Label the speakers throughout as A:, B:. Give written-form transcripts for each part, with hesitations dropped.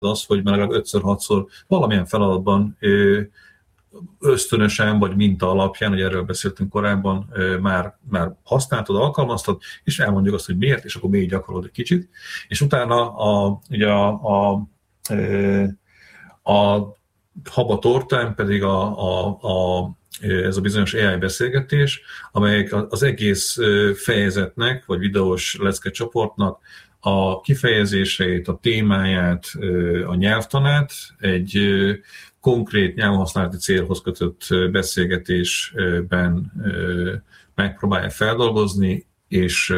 A: az, hogy már legalább 5-6-szor valamilyen feladatban ösztönösen vagy minta alapján, hogy erről beszéltünk korábban, már használtad, alkalmaztad, és elmondjuk azt, hogy miért, és akkor még gyakorolod egy kicsit. És utána ugye a haba tortán pedig ez a bizonyos AI beszélgetés, amelyek az egész fejezetnek, vagy videós lecke-csoportnak a kifejezéseit, a témáját, a nyelvtanát egy konkrét nyelvhasználati célhoz kötött beszélgetésben megpróbálja feldolgozni, és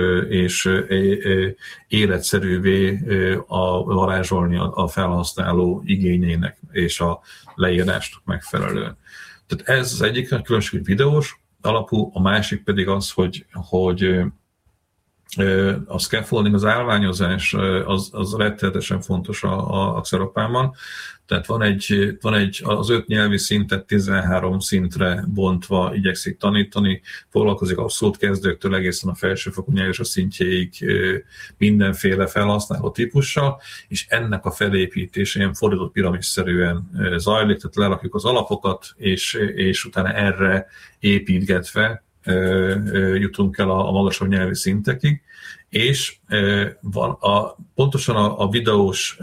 A: életszerűvé varázsolni a felhasználó igényének és a leírásnak megfelelően. Tehát ez az egyik nagy különbség, hogy videós alapú, a másik pedig az, hogy a scaffolding, az állványozás az rettenetesen fontos a Xeropánban. Tehát van egy az 5 nyelvi szintet 13 szintre bontva igyekszik tanítani, foglalkozik abszolút kezdőktől egészen a felsőfokú nyelvvizsga szintjéig mindenféle felhasználó típussal, és ennek a felépítése ilyen fordított piramisszerűen zajlik, tehát lerakjuk az alapokat, és utána erre építgetve jutunk el a magasabb nyelvi szintekig, és pontosan a videós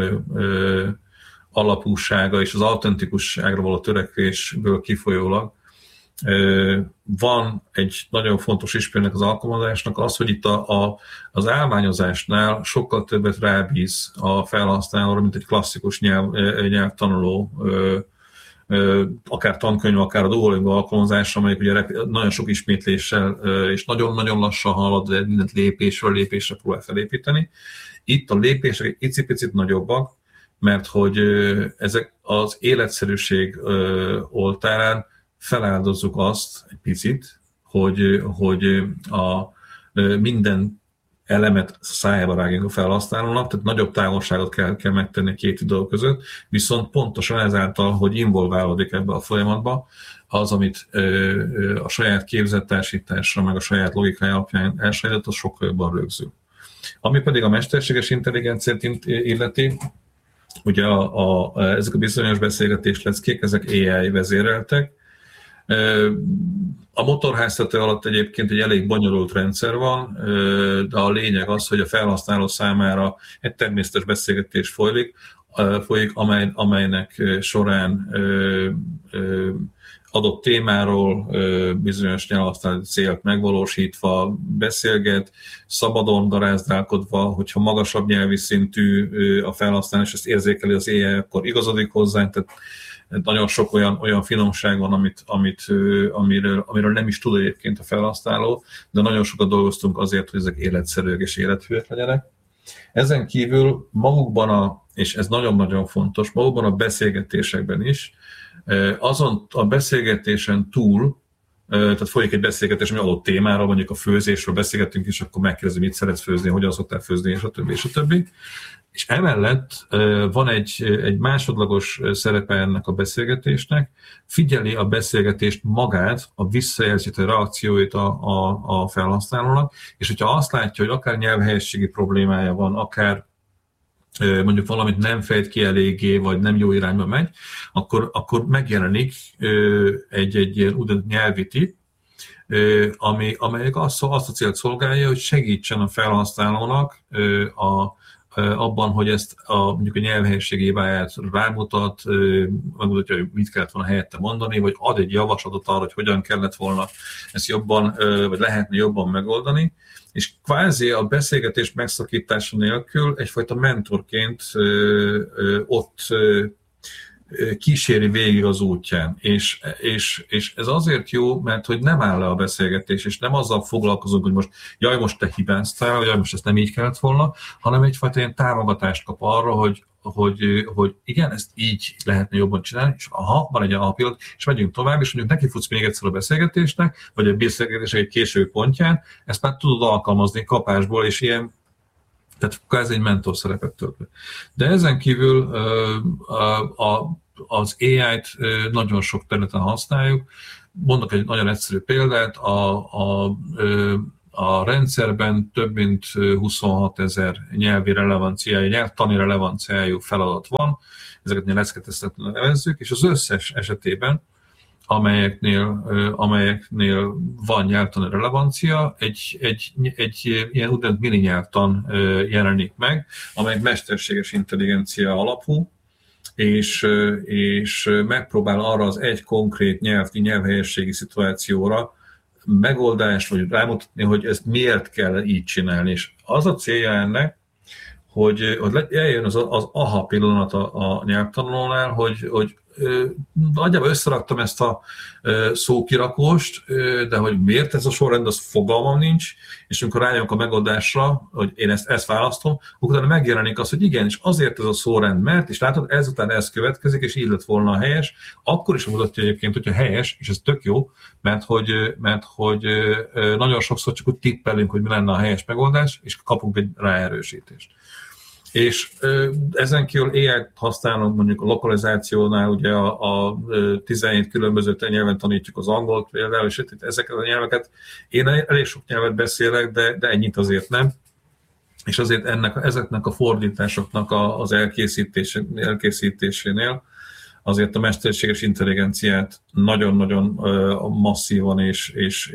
A: alapúsága és az autentikusságra való törekvésből kifolyólag van egy nagyon fontos ismerőnek az alkalmazásnak az, hogy itt az állványozásnál sokkal többet rábíz a felhasználóra, mint egy klasszikus nyelvtanuló, akár tankönyv, akár a Duolingo alkalmazásra, amelyik ugye nagyon sok ismétléssel és nagyon-nagyon lassan halad, de mindent lépésről lépésre próbál felépíteni. Itt a lépések egy icipicit nagyobbak, mert hogy ezek az életszerűség oltárán feláldozzuk azt egy picit, hogy minden elemet szájába rágunk a felhasználónak, tehát nagyobb távolságot kell megtenni két idő között, viszont pontosan ezáltal, hogy involválódik ebbe a folyamatba, az, amit a saját képzettársításra, meg a saját logikája alapján elsajátított, az sokkal jobban rögzül. Ami pedig a mesterséges intelligenciát illeti, ugye ezek a bizonyos beszélgetés leckék, ezek AI vezéreltek. A motorháztető alatt egyébként egy elég bonyolult rendszer van, de a lényeg az, hogy a felhasználó számára egy természetes beszélgetés folyik, amelynek során adott témáról bizonyos nyelvhasználati célt megvalósítva beszélget, szabadon garázdálkodva, hogyha magasabb nyelvi szintű a felhasználás, ezt érzékeli az AI, akkor igazodik hozzá, tehát nagyon sok olyan finomság van, amiről nem is tud egyébként a felhasználó, de nagyon sokat dolgoztunk azért, hogy ezek életszerűek és élethűek legyenek. Ezen kívül magukban, és ez nagyon-nagyon fontos, magukban a beszélgetésekben is, azon a beszélgetésen túl, tehát folyik egy beszélgetés, ami adott témára, mondjuk a főzésről beszélgetünk, és akkor megkérdezi, mit szeretsz főzni, hogyan szoktál főzni, és a többi, és a többi. És emellett van egy másodlagos szerepe ennek a beszélgetésnek, figyeli a beszélgetést magát, a visszajelző reakcióit a felhasználónak, és hogyha azt látja, hogy akár nyelvhelyességi problémája van, akár mondjuk valamit nem fejt ki eléggé, vagy nem jó irányba megy, akkor megjelenik egy ilyen úgynevezett nyelvi tip, amelyik azt a célt szolgálja, hogy segítsen a felhasználónak abban, hogy ezt mondjuk a nyelvhelyiségi hibáját rámutat, megmutatja, hogy mit kellett volna helyette mondani, vagy ad egy javaslatot arra, hogy hogyan kellett volna ezt jobban, vagy lehetne jobban megoldani, és kvázi a beszélgetés megszakítása nélkül egyfajta mentorként ott kíséri végig az útján. És ez azért jó, mert hogy nem áll le a beszélgetés, és nem azzal foglalkozunk, hogy most te hibáztál, vagy most ezt nem így kellett volna, hanem egyfajta ilyen támogatást kap arra, hogy igen, ezt így lehetne jobban csinálni, és van egy alapjog, és megyünk tovább, és mondjuk nekifutsz még egyszer a beszélgetésnek, vagy a beszélgetésnek egy később pontján, ezt már tudod alkalmazni kapásból, és ilyen, tehát ez egy mentor szerepet tölt be. De ezen kívül az AI-t nagyon sok területen használjuk. Mondok egy nagyon egyszerű példát, a rendszerben több mint 26 000 nyelvi relevanciájú, nyelvtani relevanciájú feladat van, ezeket nyeleckedeztetlenül nevezzük, és az összes esetében, amelyeknél van nyelvtani relevancia, egy ilyen úgynevezett mini nyelvtan jelenik meg, amely mesterséges intelligencia alapú, és megpróbál arra az egy konkrét nyelvhelyességi szituációra megoldást, vagy rámutatni, hogy ezt miért kell így csinálni. És az a célja ennek, hogy eljön az aha pillanat a nyelvtanulónál, hogy nagyjából összeraktam ezt a szókirakóst, de hogy miért ez a sorrend, az fogalmam nincs, és amikor rájönk a megoldásra, hogy én ezt választom, akkor utána megjelenik az, hogy igen, és azért ez a sorrend, mert, és látod, ezután ez következik, és így lett volna a helyes, akkor is mutatja egyébként, hogyha helyes, és ez tök jó, mert hogy nagyon sokszor csak úgy tippelünk, hogy mi lenne a helyes megoldás, és kapunk egy ráerősítést. És ezen kívül AI-t használunk mondjuk a lokalizációnál, ugye a 17 különböző nyelven tanítjuk az angolt például, és ezeket a nyelveket, én elég sok nyelvet beszélek, de ennyit azért nem, és azért ezeknek a fordításoknak az elkészítésénél azért a mesterséges intelligenciát nagyon-nagyon masszívan és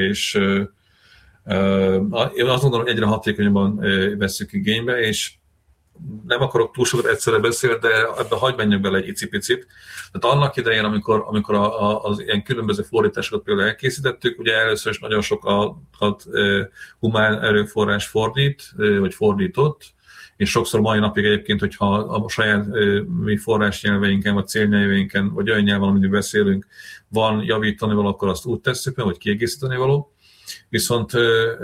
A: én azt gondolom, egyre hatékonyabban vesszük igénybe, és nem akarok túl sokat egyszerre beszélni, de ebben hagyj menjek bele egy icipicit. Tehát annak idején, amikor az ilyen különböző fordításokat például elkészítettük, ugye először is nagyon sokat humán erőforrás fordít, vagy fordított, és sokszor mai napig egyébként, hogyha a saját mi forrásnyelveinken, vagy célnyelveinken, vagy olyan nyelven, amit beszélünk, van javítani való, akkor azt úgy tesszük, vagy kiegészíteni való. Viszont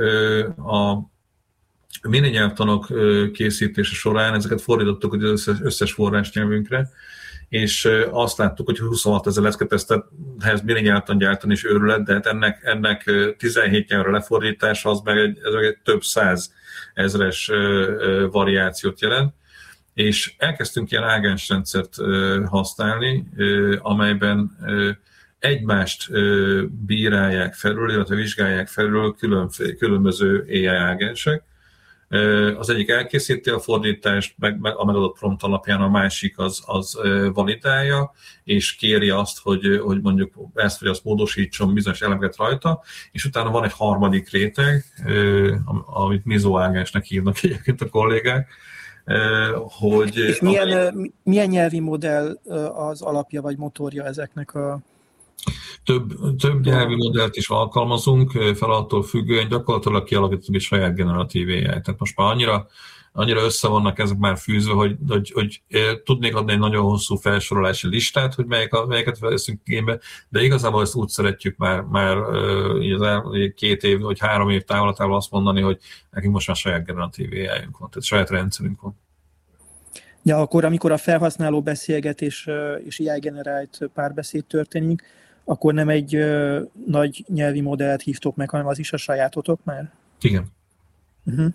A: a mini nyelvtanok készítése során ezeket fordítottuk az összes forrásnyelvünkre, és azt láttuk, hogy 26 000 leckettesztethez mini nyelvtan gyártani is őrület, de hát ennek 17 nyelvre lefordítása az meg egy több 100 000 variációt jelent, és elkezdtünk ilyen ágensrendszert használni, amelyben egymást bírálják felül, illetve vizsgálják felül különböző AI ágensek. Az egyik elkészíti a fordítást, a megadott prompt alapján, a másik az validálja, és kéri azt, hogy mondjuk ezt vagy azt módosítson bizonyos elemeket rajta, és utána van egy harmadik réteg, amit mizoágensnek hívnak egyébként a kollégák, hogy...
B: És milyen nyelvi modell az alapja vagy motorja ezeknek a...
A: Több nyelvi modellt is alkalmazunk, feladattól függően gyakorlatilag kialakítunk egy saját generatív AI. Tehát most már annyira össze vannak ezek már fűzve, hogy tudnék adni egy nagyon hosszú felsorolási listát, hogy melyeket veszünk igénybe, de igazából ezt úgy szeretjük már 2 év vagy 3 év távlatával azt mondani, hogy nekünk most már saját generatív AI-ünk van, tehát saját rendszerünk van.
B: Ja, akkor amikor a felhasználó beszélgetés és AI-generált párbeszéd történik, akkor nem egy nagy nyelvi modellt hívtok meg, hanem az is a sajátotok már?
A: Igen.
B: Uh-huh.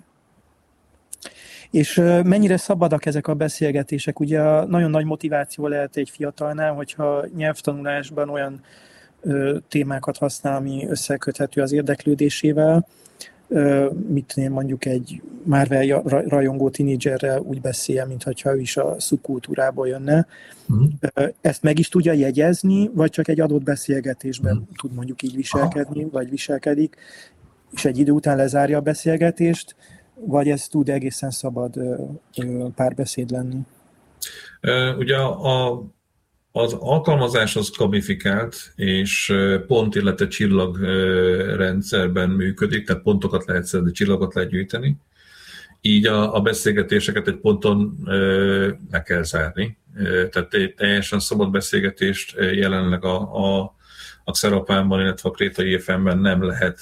B: És mennyire szabadak ezek a beszélgetések? Ugye nagyon nagy motiváció lehet egy fiatalnál, hogyha nyelvtanulásban olyan témákat használ, ami összeköthető az érdeklődésével, mit tudom, mondjuk egy Marvel rajongó tínédzserrel úgy beszél, mintha ő is a szubkultúrából jönne. Ezt meg is tudja jegyezni, vagy csak egy adott beszélgetésben tud mondjuk így viselkedni, vagy viselkedik, és egy idő után lezárja a beszélgetést, vagy ez tud egészen szabad párbeszéd lenni?
A: Ugye az alkalmazás az gamifikált, és pont, illetve csillagrendszerben működik, tehát pontokat lehet szedni, csillagot lehet gyűjteni. Így a beszélgetéseket egy ponton le kell zárni. Tehát egy teljesen szabad beszélgetést jelenleg a Xeropánban, illetve a Krétai IFM-ben nem lehet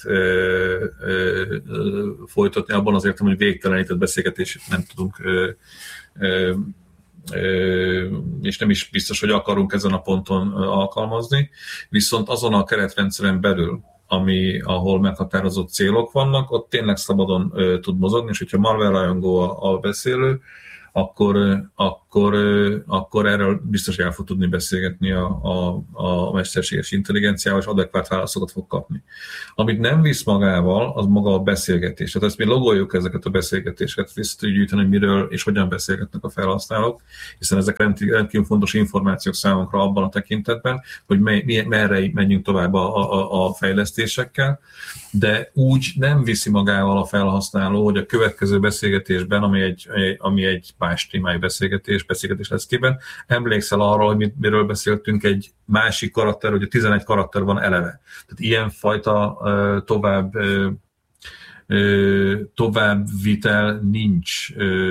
A: folytatni, abban az értem, hogy végtelenített beszélgetést nem tudunk és nem is biztos, hogy akarunk ezen a ponton alkalmazni, viszont azon a keretrendszeren belül, ahol meghatározott célok vannak, ott tényleg szabadon tud mozogni, és hogyha Marvel rajongó a beszélő, akkor akkor erről biztos el fog tudni beszélgetni a mesterséges intelligenciával, és adekvát válaszokat fog kapni. Amit nem visz magával, az maga a beszélgetés. Tehát ezt mi logoljuk ezeket a beszélgetéseket, vissza tudjuk gyűjteni, hogy miről és hogyan beszélgetnek a felhasználók, hiszen ezek rendkívül fontos információk számunkra abban a tekintetben, hogy merre menjünk tovább a fejlesztésekkel, de úgy nem viszi magával a felhasználó, hogy a következő beszélgetésben, ami egy más témájú beszélgetés lesz kiben, emlékszel arra, hogy miről beszéltünk, egy másik karakter, hogy 11 karakter van eleve. Tehát ilyenfajta továbbvitel nincs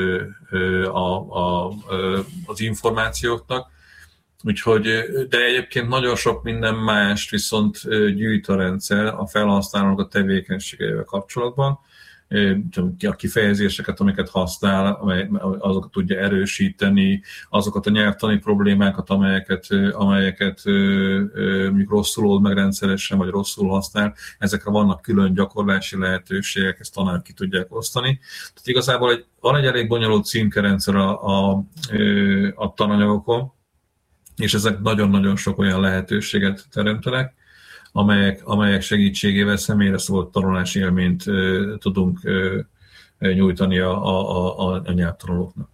A: az információknak. Úgyhogy, de egyébként nagyon sok minden mást viszont gyűjt a rendszer a felhasználónak a tevékenységeivel kapcsolatban. A kifejezéseket, amiket használ, azokat tudja erősíteni, azokat a nyelvtani problémákat, amelyeket mondjuk rosszul old meg rendszeresen, vagy rosszul használ, ezekre vannak külön gyakorlási lehetőségek, ezt tanárok ki tudják osztani. Tehát igazából van egy elég bonyolult címkerendszer a tananyagokon, és ezek nagyon-nagyon sok olyan lehetőséget teremtenek, amelyek segítségével személyre szabott tanulási élményt tudunk nyújtani a nyelvtanulóknak.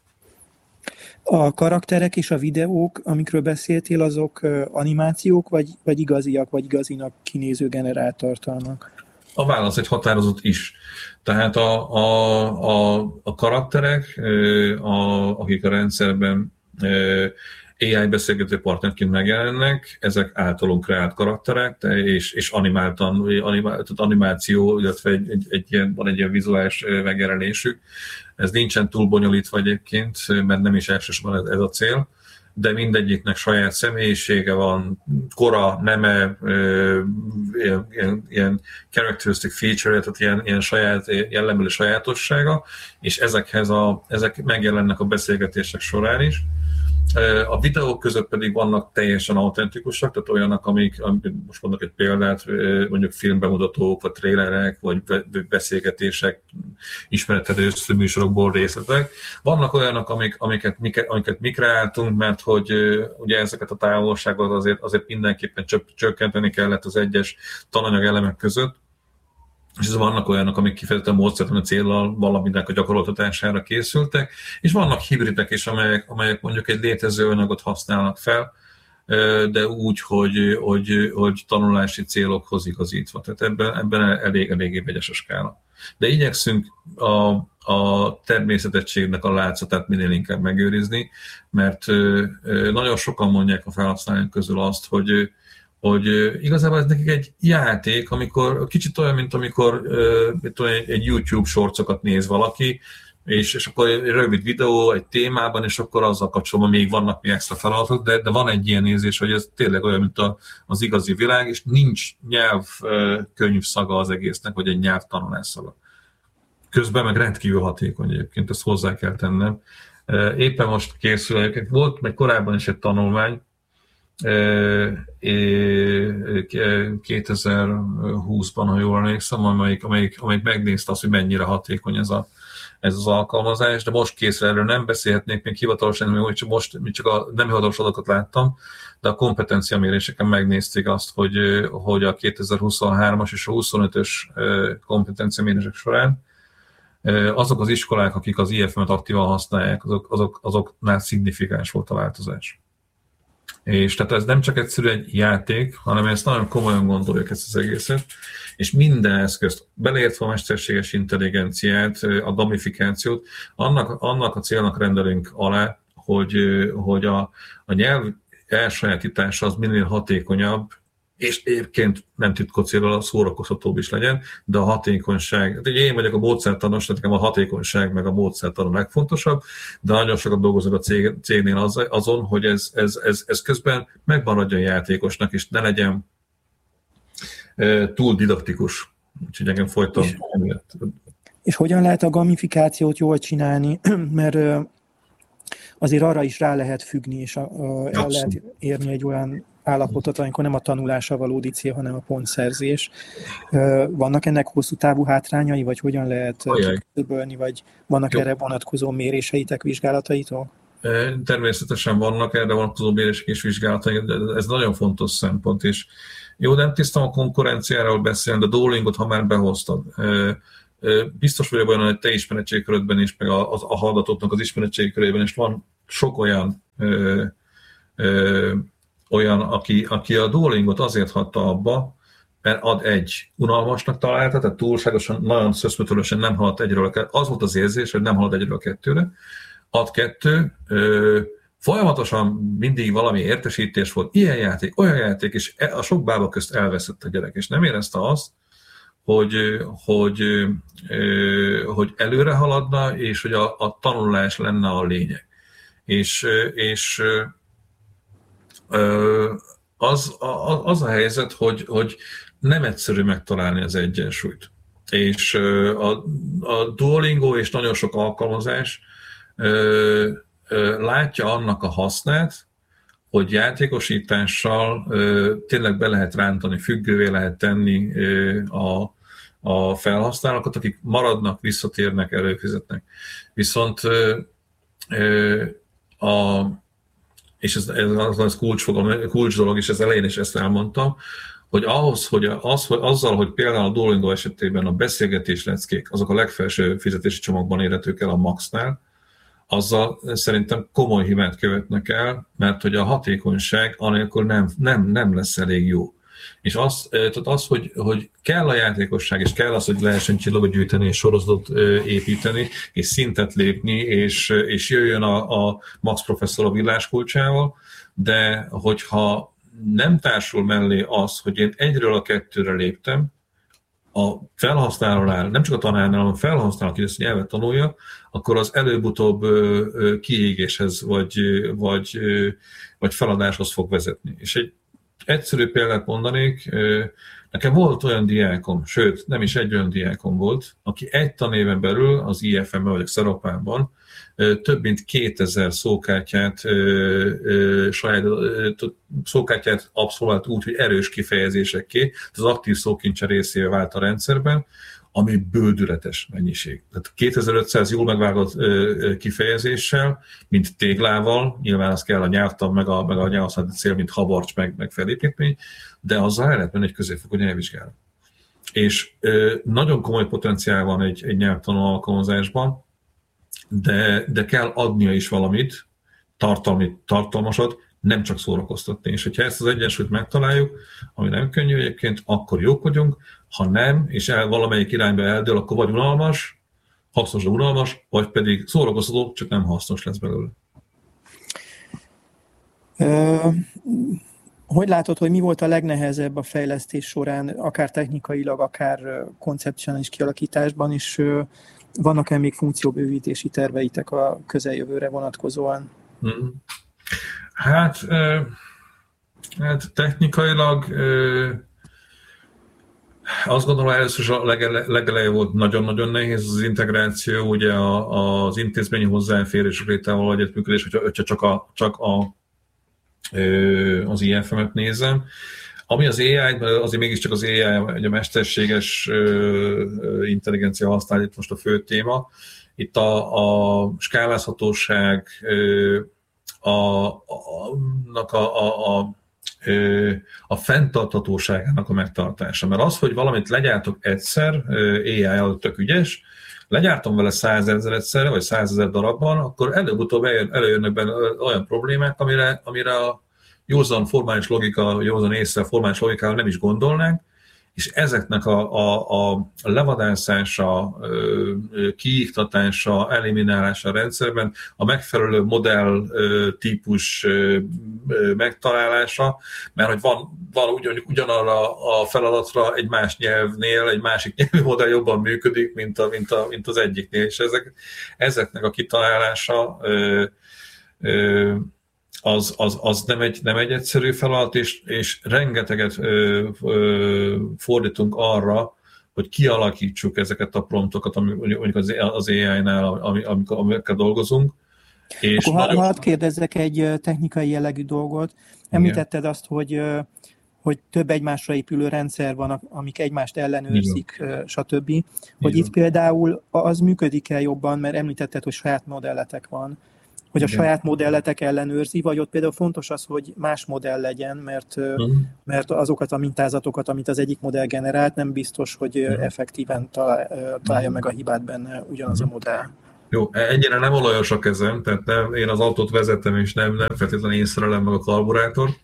B: A karakterek és a videók, amikről beszéltél, azok animációk, vagy igaziak, vagy igazinak kinéző generált tartalmak?
A: A válasz egy határozott is. Tehát a karakterek, akik a rendszerben AI beszélgető partnerként megjelennek, ezek általunk kreált karakterek, és animáció, illetve van egy ilyen vizuális megjelenésük. Ez nincsen túl bonyolítva egyébként, mert nem is elsősorban ez a cél, de mindegyiknek saját személyisége van, kora, neme, ilyen characteristic feature, tehát ilyen saját jellemű sajátossága, és ezek megjelennek a beszélgetések során is. A videók között pedig vannak teljesen autentikusak, tehát olyanok, amik most mondok egy példát, mondjuk filmbemutatók, vagy trélerek, vagy beszélgetések, ismeretterjesztő műsorokból részletek. Vannak olyanok, amiket mi kreáltunk, mert hogy ugye ezeket a távolságot azért mindenképpen csökkenteni kellett az egyes tananyag elemek között, és vannak olyanok, amik kifejezetten módszertani céllal valaminek a gyakoroltatására készültek, és vannak hibridek is, amelyek mondjuk egy létező anyagot használnak fel, de úgy, hogy tanulási célokhoz igazítva. Tehát ebben eléggé vegyes a skála. De igyekszünk a természetességnek a látszatát minél inkább megőrizni, mert nagyon sokan mondják a felhasználók közül azt, hogy igazából ez nekik egy játék, amikor kicsit olyan, mint amikor egy YouTube shortsokat néz valaki, és akkor egy rövid videó egy témában, és akkor azzal kapcsolatban még vannak még extra feladatok, de van egy ilyen érzés, hogy ez tényleg olyan, mint az igazi világ, és nincs nyelvkönyv szaga az egésznek, vagy egy nyelvtanulás szaga. Közben meg rendkívül hatékony egyébként, ezt hozzá kell tennem. Éppen most készül, egyébként volt meg korábban is egy tanulmány, 2020-ban, ha jól emlékszem, amelyik megnézte azt, hogy mennyire hatékony ez az alkalmazás, de most készre erről nem beszélhetnék még hivatalosan, hogy most csak a nem hivatalos adatokat láttam, de a kompetenciaméréseken megnézték azt, hogy a 2023-as és a 25-ös kompetenciamérések során azok az iskolák, akik az IFM-et aktívan használják, azoknál szignifikáns volt a változás. És tehát ez nem csak egyszerű egy játék, hanem ezt nagyon komolyan gondoljuk ezt az egészet, és minden eszközt, beleértve a mesterséges intelligenciát, a gamifikációt, annak a célnak rendelünk alá, hogy a nyelv elsajátítása az minél hatékonyabb, és egyébként nem titkot célral a szórakoztatóbb is legyen, de a hatékonyság, ugye én vagyok a módszertanos, tehát nekem a hatékonyság meg a módszertan a legfontosabb, de nagyon sokat dolgozok a cégnél azon, hogy ez közben megmaradjon játékosnak, és ne legyen túl didaktikus. Úgyhogy engem folyton.
B: És hogyan lehet a gamifikációt jól csinálni, mert azért arra is rá lehet függni, és el lehet érni egy olyan állapotot, amikor nem a tanulás a valódi cél, hanem a pontszerzés. Vannak ennek hosszú távú hátrányai, vagy hogyan lehet kiküszöbölni, vagy vannak erre vonatkozó méréseitek, vizsgálataitok?
A: Természetesen vannak erre vonatkozó mérések és vizsgálatok, de ez nagyon fontos szempont, és jó, nem tisztem a konkurenciáról beszélni, de Duolingot, ha már behoztad, biztos vagyok olyan, hogy te ismeretségkörödben is, meg a hallgatóknak az ismeretségkörében is van sok olyan, aki a Duolingot azért hagyta abba, mert ad egy unalmasnak találta, tehát túlságosan, nagyon szöszmötörösen nem haladt egyről a kettőre. Az volt az érzés, hogy nem halad egyről a kettőre. Ad kettő, folyamatosan mindig valami értesítés volt, ilyen játék, olyan játék, és a sok bába közt elveszett a gyerek, és nem érezte azt, hogy előre haladna, és hogy a tanulás lenne a lényeg. És az a helyzet, hogy nem egyszerű megtalálni az egyensúlyt. És a Duolingo és nagyon sok alkalmazás látja annak a hasznát, hogy játékosítással tényleg be lehet rántani, függővé lehet tenni a felhasználókat, akik maradnak, visszatérnek, előfizetnek. Viszont és ez kulcs dolog, és ez elején is ezt elmondtam, hogy ahhoz, hogy azzal, hogy például a Duolingo esetében a beszélgetés leckék, azok a legfelső fizetési csomagban érhetők el a Maxnál, azzal szerintem komoly hibát követnek el, mert hogy a hatékonyság anélkül nem lesz elég jó. És az hogy kell a játékosság, és kell az, hogy lehessen csillagot gyűjteni, és sorozatot építeni, és szintet lépni, és jöjjön a Max professzor a villáskulcsával, de hogyha nem társul mellé az, hogy én egyről a kettőre léptem, a felhasználónál, nem csak a tanárnál, hanem a felhasználó, aki ezt nyelvet tanulja, akkor az előbb-utóbb kiégéshez vagy feladáshoz fog vezetni. És egy egyszerű példát mondanék, nekem volt olyan diákom, sőt, nem is egy olyan diákom volt, aki egy tanéven belül az IFM-ben vagy a Xeropánban több mint 2000 szókártyát abszolvált úgy, hogy erős kifejezésekké, az aktív szókincse részévé vált a rendszerben, ami bődületes mennyiség. Tehát 2500 jól megvágott kifejezéssel, mint téglával, nyilván az kell a nyelvtan, meg a nyelvhasználati cél, mint habarcs, meg felépítmény, de azzal el lehet menni egy középfokú nyelvvizsgára. És nagyon komoly potenciál van egy nyelvtanuló alkalmazásban, de kell adnia is valamit, tartalmasat, nem csak szórakoztatni. És hogyha ezt az egyensúlyt megtaláljuk, ami nem könnyű egyébként, akkor jók vagyunk, ha nem, és valamelyik irányba eldől, akkor vagy unalmas, hasznos, de unalmas, vagy pedig szórakoztató, csak nem hasznos lesz belőle.
B: Hogy látod, hogy mi volt a legnehezebb a fejlesztés során, akár technikailag, akár koncepcionális kialakításban, és vannak-e még funkcióbővítési terveitek a közeljövőre vonatkozóan?
A: Hát technikailag azt gondolom, először a legelején volt nagyon-nagyon nehéz az integráció, ugye az intézményi hozzáférés rétával együttműködés, hogyha csak az IFM-et nézem. Ami az AI, azért mégiscsak az AI, a mesterséges intelligencia használ itt most a fő téma. Itt a skálázhatóság, a fenntarthatóságának a megtartása. Mert az, hogy valamit legyártok egyszer, AI-al tök ügyes, legyártom vele 100 000 egyszerre, vagy 100 000 darabban, akkor előbb-utóbb előjönnek benne olyan problémák, amire a józan formális logika, józan észre formális logikával nem is gondolnánk, és ezeknek a levadászása, kiiktatása, eliminálása a rendszerben, a megfelelő modell típus megtalálása, mert hogy van ugyanarra a feladatra egy más nyelvnél, egy másik nyelvű modell jobban működik, mint az egyiknél, és ezeknek a kitalálása az nem egy egyszerű feladat, és rengeteget fordítunk arra, hogy kialakítsuk ezeket a promptokat, mondjuk az AI-nál, amikkel dolgozunk.
B: És akkor hadd kérdezzek egy technikai jellegű dolgot. Említetted azt, hogy több egymásra épülő rendszer van, amik egymást ellenőrzik, stb. Hogy itt például az működik-e jobban, mert említetted, hogy saját modelletek van, hogy a saját modelletek ellenőrzi, vagy ott például fontos az, hogy más modell legyen, mert azokat a mintázatokat, amit az egyik modell generált, nem biztos, hogy effektíven találja meg a hibát benne ugyanaz a modell.
A: Jó, ennyire nem olajos a kezem, tehát én az autót vezetem, és nem feltétlenül én szerelem meg a karburátort,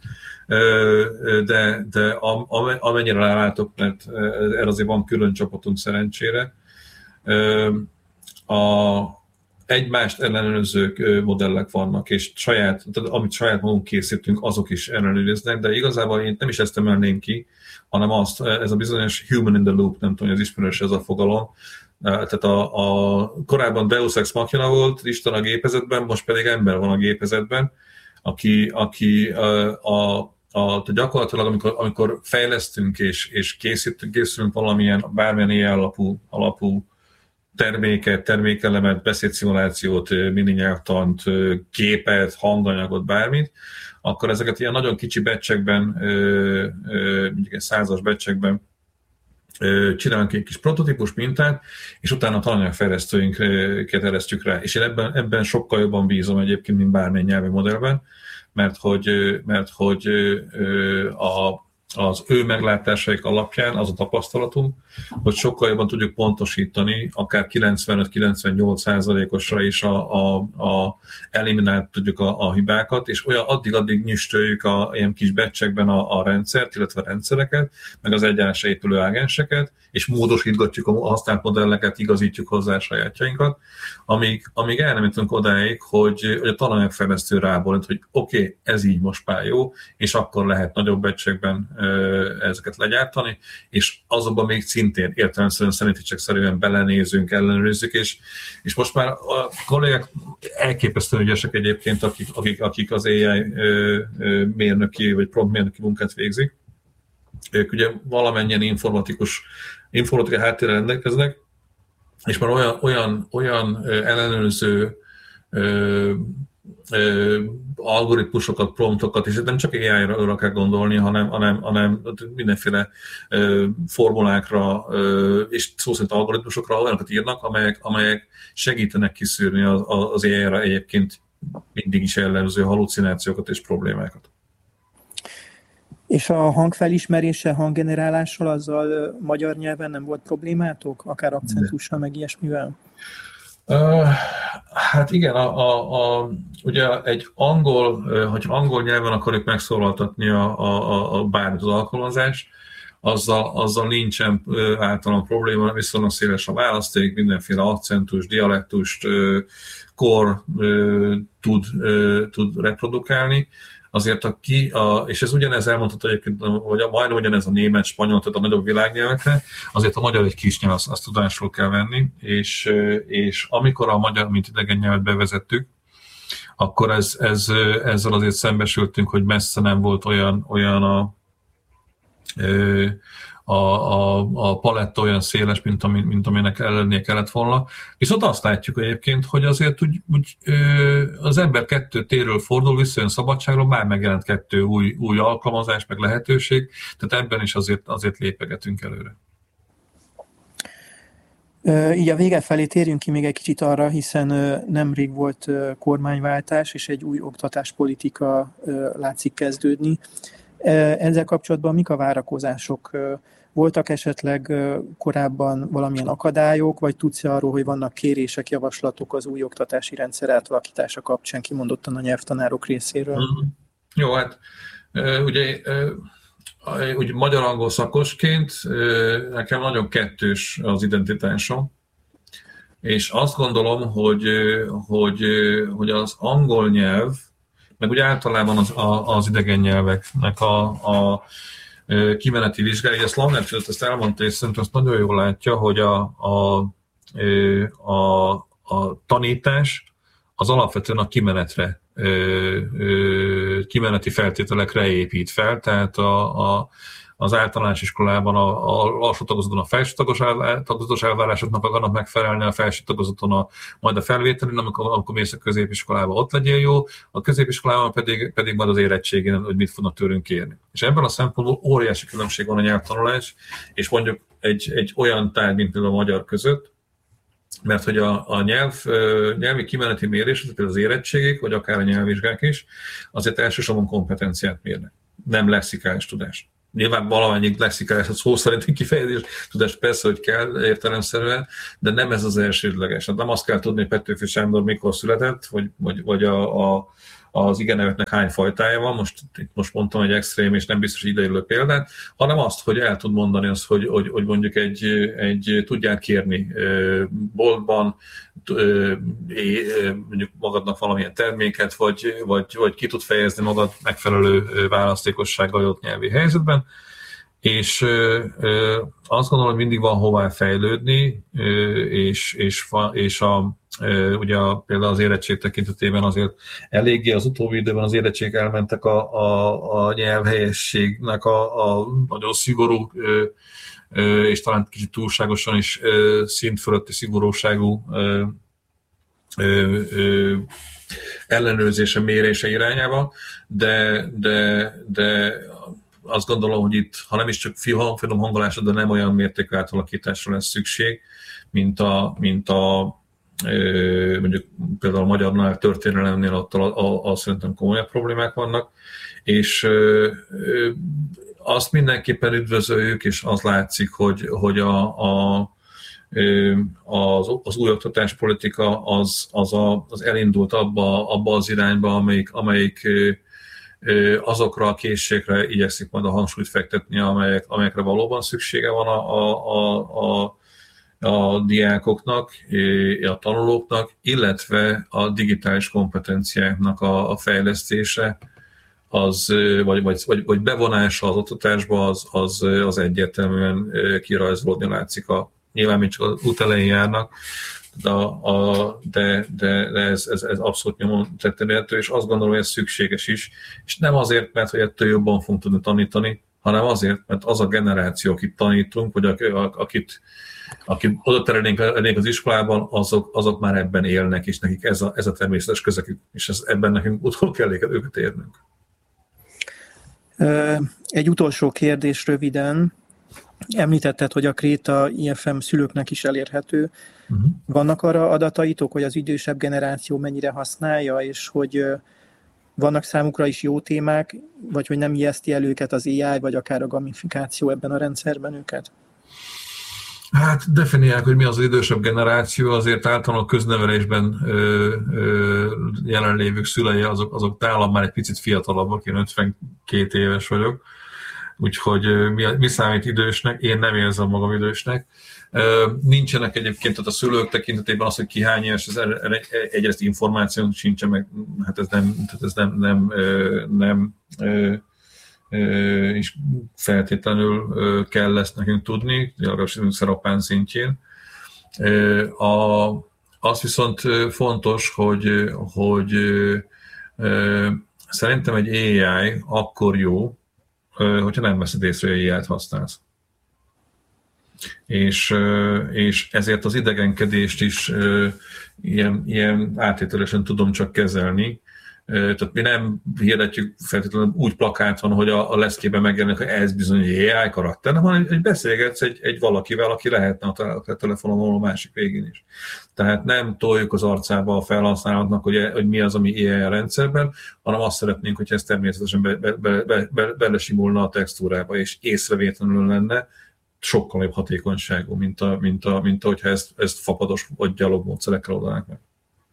A: de amennyire látok, mert erre azért van külön csapatunk szerencsére, egymást ellenőrző modellek vannak, és amit saját magunk készítünk, azok is ellenőriznek, de igazából én nem is ezt emelném ki, hanem ez a bizonyos human in the loop, nem tudom, hogy az ismerős ez a fogalom. Tehát korábban Deus Ex Machina volt, Isten a gépezetben, most pedig ember van a gépezetben, aki gyakorlatilag amikor fejlesztünk és készülünk valamilyen, bármilyen ilyen alapú terméket, termékelemet, beszédszimulációt, mininyelvtant, képet, hanganyagot, bármit, akkor ezeket ilyen nagyon kicsi batchekben, mondjuk egy 100-as batchekben csinálunk egy kis prototípus mintát, és utána a tananyagfejlesztőinket eresztjük rá. És én ebben sokkal jobban bízom egyébként, mint bármilyen nyelvi modellben, mert hogy az ő meglátásaik alapján az a tapasztalatunk, hogy sokkal jobban tudjuk pontosítani, akár 95-98%-osra is eliminálni tudjuk a hibákat, és addig nyüstöljük ilyen kis batchekben a rendszert, illetve a rendszereket, meg az egyenesre épülő ágenseket, és módosítgatjuk a használt modelleket, igazítjuk hozzá a sajátjainkat, amíg el nem jutunk odáig, hogy a tananyagfejlesztő rábólint, hogy oké, ez így most már jó, és akkor lehet nagyobb batchekben ezeket legyártani, és azokban még szintén értelemszerűen szerűen belenézünk, ellenőrizzük, és most már a kollégák elképesztően ügyesek egyébként, akik az AI mérnöki vagy promptmérnöki munkát végzik. Ők ugye valamennyien informatikai háttérrel rendelkeznek, és már olyan ellenőrző algoritmusokat, promptokat, és nem csak AI-ra kell gondolni, hanem mindenféle formulákra és szó szerint algoritmusokra olyanokat írnak, amelyek segítenek kiszűrni az AI-ra egyébként mindig is jellemző hallucinációkat és problémákat.
B: És a hangfelismeréssel, hanggenerálással, azzal magyar nyelven nem volt problémátok? Akár akcentussal, meg ilyesmivel?
A: Hát igen, ugye egy hogyha angol nyelven akarjuk megszólaltatni bármit az alkalmazás, azzal nincsen általán probléma, viszonylag széles a választék, mindenféle akcentus, dialektust, kor tud reprodukálni. Azért és ez ugyanez elmondható egyébként, vagy majdnem ugyanez a német, spanyol, tehát a nagyobb világnyelvekre, azért a magyar egy kis nyelv, azt tudásul kell venni, és amikor a magyar, mint idegen nyelvet bevezettük, akkor ezzel azért szembesültünk, hogy messze nem volt olyan a paletta olyan széles, mint aminek lennie kellett volna. Viszont azt látjuk egyébként, hogy azért úgy az ember kettő térről fordul, visszajön szabadságról, már megjelent kettő új alkalmazás, meg lehetőség, tehát ebben is azért lépegetünk előre.
B: Így a vége felé térjünk ki még egy kicsit arra, hiszen nemrég volt kormányváltás, és egy új oktatáspolitika látszik kezdődni. Ezzel kapcsolatban mik a várakozások? Voltak esetleg korábban valamilyen akadályok, vagy tudsz arról, hogy vannak kérések, javaslatok az új oktatási rendszer átalakítása kapcsán, kimondottan a nyelvtanárok részéről?
A: Jó, hát ugye magyar-angol szakosként nekem nagyon kettős az identitásom, és azt gondolom, hogy az angol nyelv, meg ugye általában az idegen nyelveknek a kimeneti vizsgája, ezt Langertfield ezt elmondta, és szerintem azt nagyon jól látja, hogy a tanítás az alapvetően a kimeneti feltételekre épít fel, tehát az általános iskolában a alsó tagozaton a felső tagozatos elvárásoknak akarnak megfelelni, a felső tagozaton majd a felvételin, amikor mész a középiskolában ott legyél jó, a középiskolában pedig majd az érettségén, hogy mit fognak tőlünk kérni. És ebben a szempontból óriási különbség van a nyelvtanulás, és mondjuk egy olyan tárgy, mint például a magyar között, Mert hogy a nyelvi kimeneti mérés, például az érettségek, vagy akár a nyelvvizsgák is, azért elsősorban kompetenciát mérnek, nem lexikális tudást. Nyilván valamennyi lexikális, a szó szerinti kifejezés tudást persze, hogy kell értelemszerűen, de nem ez az elsődleges. Hát nem azt kell tudni, hogy Petőfi Sándor mikor született, vagy az igennevetnek hány fajtája van, most mondtam egy extrém és nem biztos ideillő példát, hanem azt, hogy el tud mondani azt, hogy mondjuk egy tudjál kérni boltban, mondjuk magadnak valamilyen terméket, vagy ki tud fejezni magad megfelelő választékossággal adott nyelvi helyzetben, és azt gondolom, hogy mindig van hová fejlődni, és ugye például az érettség tekintetében azért eléggé az utóbbi időben az érettségek elmentek a nyelvhelyességnek a nagyon szigorú és talán kicsit túlságosan is szint fölötti szigorúságú ellenőrzése, mérése irányába, de azt gondolom, hogy itt, ha nem is csak finom hangolásra, de nem olyan mértékű átalakításra lesz szükség, mint a mondjuk például a magyarnál történelemnél ott szerintem komolyabb problémák vannak, és azt mindenképpen üdvözöljük, és az látszik, hogy az új oktatáspolitika az elindult abba az irányba, amelyik azokra a készségekre igyekszik majd a hangsúlyt fektetni, amelyekre valóban szüksége van a diákoknak, a tanulóknak, illetve a digitális kompetenciáknak a fejlesztése, vagy bevonása az oktatásba, az egyértelműen kirajzolódni látszik. Nyilván még csak az út elején járnak, de ez abszolút nyomon tetten érhető, és azt gondolom, hogy ez szükséges is. És nem azért, mert hogy ettől jobban fogunk tudni tanítani, hanem azért, mert az a generáció, akit tanítunk, vagy akit oda terelnénk az iskolában, azok már ebben élnek, és nekik ez a természetes közekük, és ebben nekünk utol kell őket érnünk.
B: Egy utolsó kérdés röviden. Említetted, hogy a Kréta IFM szülőknek is elérhető. Vannak arra adataitok, hogy az idősebb generáció mennyire használja, és hogy vannak számukra is jó témák, vagy hogy nem ijeszti el őket az AI, vagy akár a gamifikáció ebben a rendszerben őket?
A: Hát definiálják, hogy mi az idősebb generáció, azért általában a köznevelésben jelenlévők szülei, azok nálam már egy picit fiatalabbak, én 52 éves vagyok, úgyhogy mi számít idősnek, én nem érzem magam idősnek. Nincsenek egyébként a szülők tekintetében az, hogy ki hány éves, egyrészt információnk sincsen, meg hát ez nem is feltétlenül kell ezt nekünk tudni, legalábbis szerapán szintjén. Az viszont fontos, hogy szerintem egy AI akkor jó, hogyha nem veszed észre, hogy AI-t használsz. És ezért az idegenkedést is ilyen áttételesen tudom csak kezelni. Tehát mi nem hirdetjük feltétlenül úgy plakáton, hogy a leszkében megjelenik, hogy ez bizony egy AI karakter, hanem hogy beszélgetsz egy valakivel, aki lehetne a telefonon a másik végén is. Tehát nem toljuk az arcába a felhasználóknak, hogy mi az, ami AI a rendszerben, hanem azt szeretnénk, hogy ez természetesen belesimulna a textúrába, és észrevétlenül lenne, sokkal jobb hatékonyságú, mint hogyha ezt fapados vagy gyalog módszerekkel oldanák meg.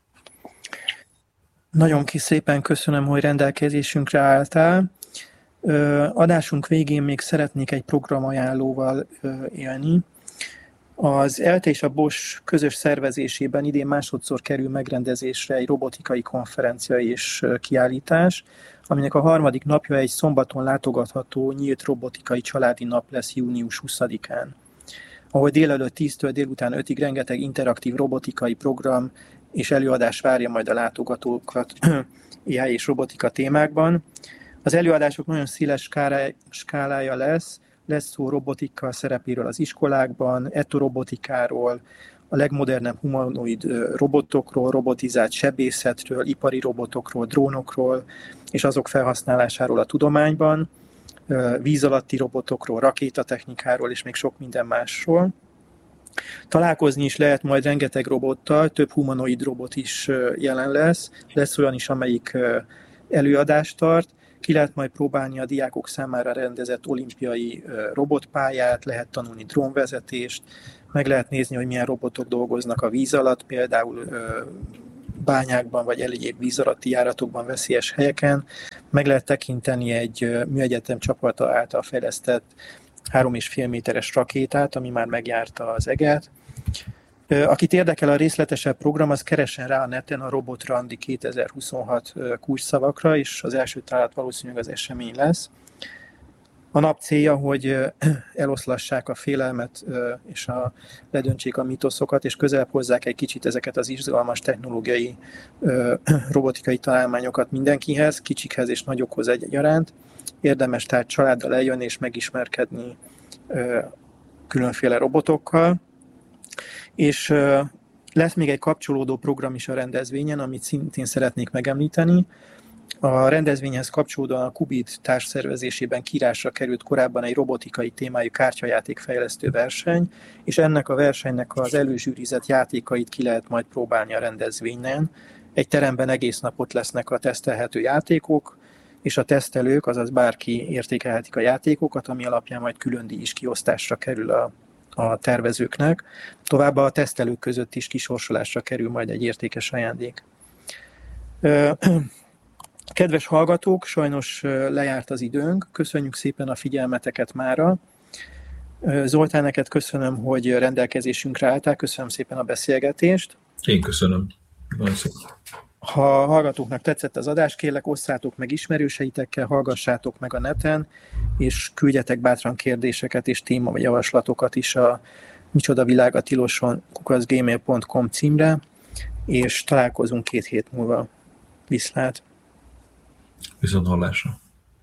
B: Nagyon szépen köszönöm, hogy rendelkezésünkre álltál. Adásunk végén még szeretnék egy programajánlóval élni. Az ELTE és a Bosch közös szervezésében idén másodszor kerül megrendezésre egy robotikai konferencia és kiállítás, aminek a harmadik napja egy szombaton látogatható nyílt robotikai családi nap lesz június 20-án. Ahol délelőtt 10-től délután 5-ig rengeteg interaktív robotikai program és előadás várja majd a látogatókat AI és robotika témákban. Az előadások nagyon széles skálája lesz szó robotika szerepéről az iskolákban, etorobotikáról, a legmodernebb humanoid robotokról, robotizált sebészetről, ipari robotokról, drónokról, és azok felhasználásáról a tudományban, víz alatti robotokról, rakétatechnikáról, és még sok minden másról. Találkozni is lehet majd rengeteg robottal, több humanoid robot is jelen lesz olyan is, amelyik előadást tart. Ki lehet majd próbálni a diákok számára rendezett olimpiai robotpályát, lehet tanulni drónvezetést, meg lehet nézni, hogy milyen robotok dolgoznak a víz alatt, például bányákban vagy egyéb víz alatti járatokban, veszélyes helyeken. Meg lehet tekinteni egy műegyetem csapata által fejlesztett 3,5 méteres rakétát, ami már megjárta az eget. Akit érdekel a részletesebb program, az keressen rá a neten a Robot Randi 2026 kulcsszavakra, és az első találat valószínűleg az esemény lesz. A nap célja, hogy eloszlassák a félelmet, és ledöntsék a mitoszokat, és közelebb hozzák egy kicsit ezeket az izgalmas technológiai, robotikai találmányokat mindenkihez, kicsikhez és nagyokhoz egyaránt. Érdemes tehát családdal eljönni és megismerkedni különféle robotokkal. És lesz még egy kapcsolódó program is a rendezvényen, amit szintén szeretnék megemlíteni. A rendezvényhez kapcsolódóan a Qubit társszervezésében kiírásra került korábban egy robotikai témájú kártyajáték fejlesztő verseny, és ennek a versenynek az előzsűrizett játékait ki lehet majd próbálni a rendezvényen. Egy teremben egész nap ott lesznek a tesztelhető játékok, és a tesztelők, azaz bárki értékelhetik a játékokat, ami alapján majd külön díj is kiosztásra kerül a tervezőknek. Továbbá a tesztelők között is kisorsolásra kerül majd egy értékes ajándék. Kedves hallgatók, sajnos lejárt az időnk. Köszönjük szépen a figyelmeteket mára. Zoltán, neked köszönöm, hogy rendelkezésünkre álltál. Köszönöm szépen a beszélgetést.
A: Én köszönöm.
B: Ha hallgatóknak tetszett az adás, kérlek, osszátok meg ismerőseitekkel, hallgassátok meg a neten, és küldjetek bátran kérdéseket és téma vagy javaslatokat is a Micsoda világ a tiloson @gmail.com címre, és találkozunk 2 hét múlva. Viszlát!
A: Viszont hallásra!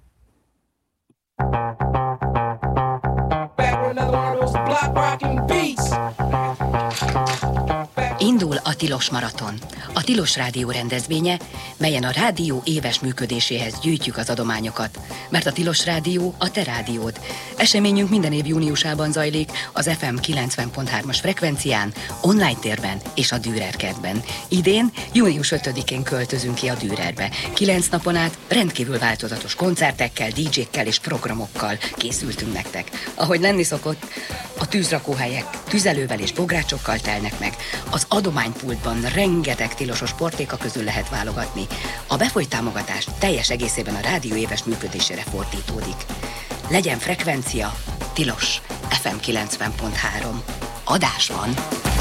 C: Indul a Tilos Maraton, a Tilos Rádió rendezvénye, melyen a rádió éves működéséhez gyűjtjük az adományokat, mert a Tilos Rádió a te rádiód. Eseményünk minden év júniusában zajlik az FM 90.3-as frekvencián, online térben és a Dürer kertben. Idén, június 5-én költözünk ki a Dürerbe. 9 napon át rendkívül változatos koncertekkel, DJ-kkel és programokkal készültünk nektek. Ahogy lenni szokott, a tűzrakóhelyek tüzelővel és bográcsokkal telnek meg. Az adománypultban rengeteg tilosos portéka közül lehet válogatni. A befolyt támogatás teljes egészében a rádió éves működésére fordítódik. Legyen frekvencia, tilos, FM 90.3. Adás van!